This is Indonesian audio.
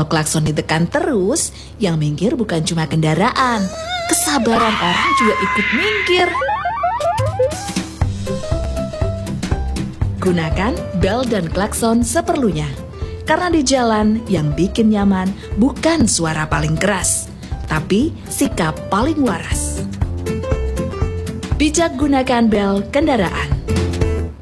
Kalau klakson ditekan terus, yang minggir bukan cuma kendaraan, kesabaran orang juga ikut minggir. Gunakan bel dan klakson seperlunya. Karena di jalan yang bikin nyaman bukan suara paling keras, tapi sikap paling waras. Bijak gunakan bel kendaraan.